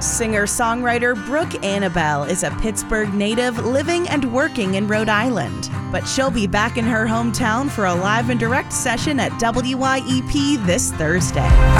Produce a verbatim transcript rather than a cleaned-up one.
Singer-songwriter Brooke Annabelle is a Pittsburgh native living and working in Rhode Island, but she'll be back in her hometown for a live and direct session at W Y E P this Thursday.